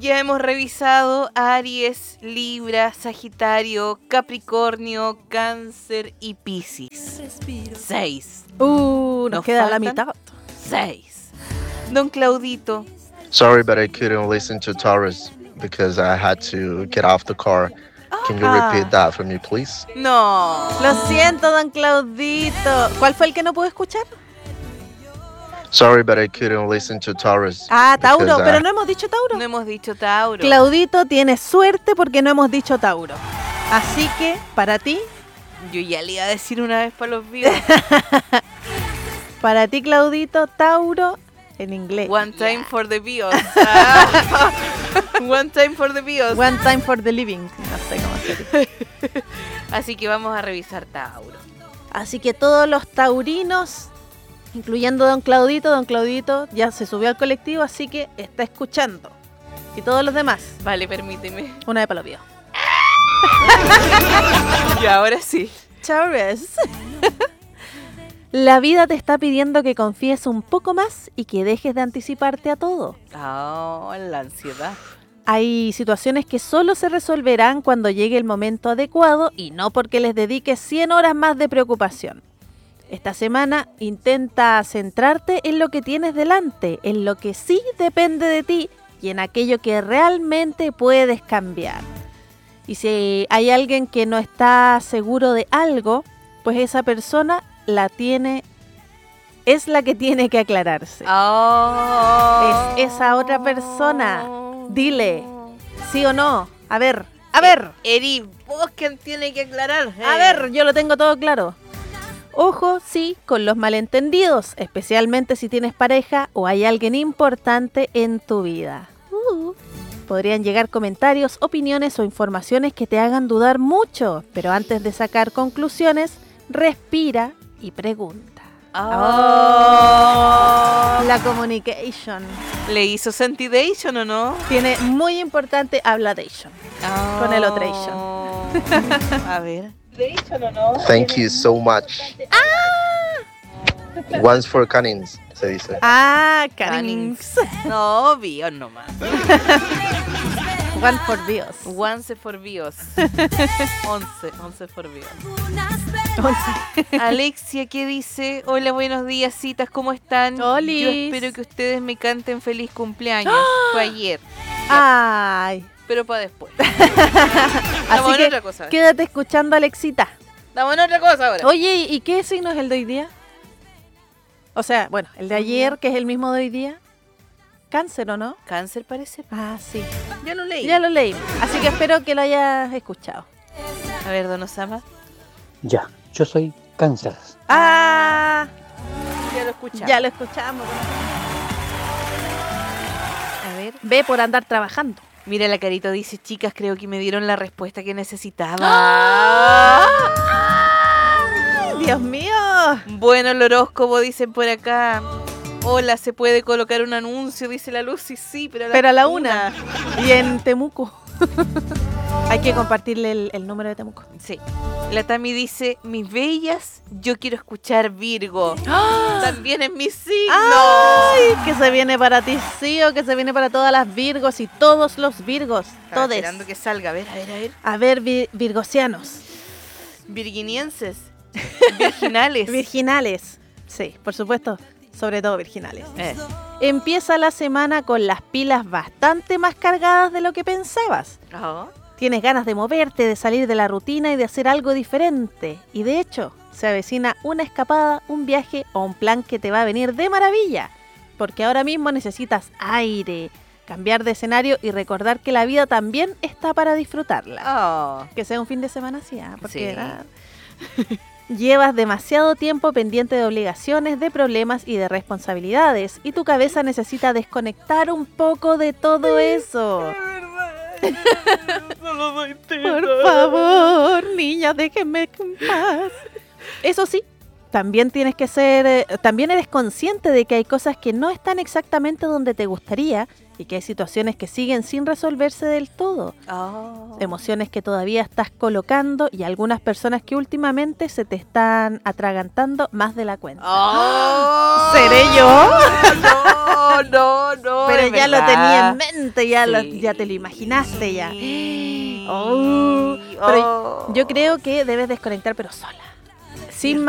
Ya hemos revisado Aries, Libra, Sagitario, Capricornio, Cáncer y Piscis. 6. Nos queda la mitad. 6. Don Claudito. Sorry, but I couldn't listen to Taurus because I had to get off the car. Can you repeat that for me, please? No. Lo siento, don Claudito. ¿Cuál fue el que no pude escuchar? Sorry, but I couldn't listen to Taurus. Tauro, because, pero no hemos dicho Tauro. No hemos dicho Tauro. Claudito tiene suerte porque no hemos dicho Tauro. Así que, para ti, Yo ya le iba a decir una vez para los vivos. para ti, Claudito, Tauro en inglés. One time for the bios. One time for the bios. One time for the living. No sé cómo sería. Así que vamos a revisar Tauro. Así que todos los taurinos, incluyendo don Claudito ya se subió al colectivo, así que está escuchando. Y todos los demás, Vale, permíteme. una vez para los vio. Y ahora sí. Taurus. La vida te está pidiendo que confíes un poco más y que dejes de anticiparte a todo. La ansiedad. Hay situaciones que solo se resolverán cuando llegue el momento adecuado y no porque les dediques 100 horas más de preocupación. Esta semana intenta centrarte en lo que tienes delante, en lo que sí depende de ti y en aquello que realmente puedes cambiar. Y si hay alguien que no está seguro de algo, pues esa persona es la que tiene que aclararse. Es esa otra persona. Dile, ¿sí o no? A ver. Eri, vos quien tiene que aclarar. A ver, yo lo tengo todo claro. Ojo, sí, con los malentendidos, especialmente si tienes pareja o hay alguien importante en tu vida. Podrían llegar comentarios, opiniones o informaciones que te hagan dudar mucho, pero antes de sacar conclusiones, respira y pregunta. La communication. ¿Le hizo sentidation o no? Tiene muy importante habladation. Con el otration. A ver. Thank you so much. Once for Canins, se dice. Cannings. No, bios nomás. One for bios. Once for bios. 11 for bios. 11. Alexia, ¿qué dice? Hola, buenos días, citas, ¿cómo están? Olis. Yo espero que ustedes me canten feliz cumpleaños. Fue ayer, Ay. pero para después. Así en que otra cosa. quédate escuchando a Alexita. Estamos en otra cosa ahora. Oye, ¿y qué signo es el de hoy día? O sea, bueno, el de ayer, que es el mismo de hoy día. Cáncer, ¿o no? Cáncer parece. Sí. Ya lo leí. Ya lo leí. Así que espero que lo hayas escuchado. A ver, Don Osama. Ya, yo soy Cáncer. Ya lo escuchamos. Ya lo escuchamos. A ver. Ve por andar trabajando. Mira, la Carito dice, chicas, creo que me dieron la respuesta que necesitaba. ¡Dios mío! Bueno, el horóscopo, dicen por acá. Hola, ¿se puede colocar un anuncio? Dice la Lucy, sí, pero a la una. Y en Temuco. Hay que compartirle el número de Temuco. Sí. La Tami dice, mis bellas, yo quiero escuchar Virgo. También es mi signo. ¡Ay! Que se viene para ti, sí, o que se viene para todas las Virgos y todos los Virgos. Estaba Todes. esperando que salga. A ver. A ver, virgosianos. Virginienses. Virginales. Virginales. Sí, por supuesto. Sobre todo virginales. Empieza la semana con las pilas bastante más cargadas de lo que pensabas. Tienes ganas de moverte, de salir de la rutina y de hacer algo diferente. Y de hecho, se avecina una escapada, un viaje o un plan que te va a venir de maravilla. Porque ahora mismo necesitas aire, cambiar de escenario y recordar que la vida también está para disfrutarla. Que sea un fin de semana así, porque llevas demasiado tiempo pendiente de obligaciones, de problemas y de responsabilidades. Y tu cabeza necesita desconectar un poco de todo eso. Por favor, niña, déjenme en paz. Eso sí, también también eres consciente de que hay cosas que no están exactamente donde te gustaría y que hay situaciones que siguen sin resolverse del todo. Emociones que todavía estás colocando y algunas personas que últimamente se te están atragantando más de la cuenta. ¿Seré yo? No. Pero ya lo tenía en mente, ya te lo imaginaste ya. Pero yo creo que debes desconectar, pero sola. Sin